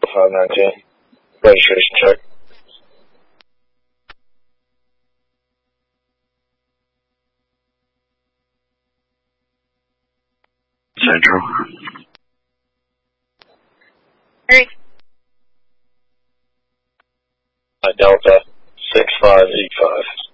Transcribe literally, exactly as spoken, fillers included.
five nineteen. Registration check. Central. Eric. Uh, Delta six five eight five.